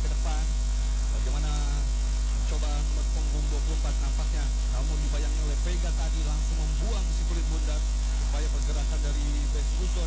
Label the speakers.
Speaker 1: ke depan. Bagaimana coba nomor punggung 24 nampaknya, namun dibayangi oleh Vega tadi langsung membuang si kulit bundar supaya pergerakan dari Best Luzon